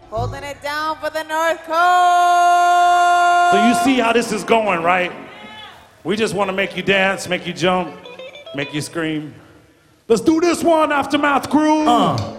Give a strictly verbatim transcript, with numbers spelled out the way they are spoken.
Holding it down for the North Coast. So you see how this is going, right? We just want to make you dance, make you jump, make you scream. Let's do this one, Aftermath crew. Uh.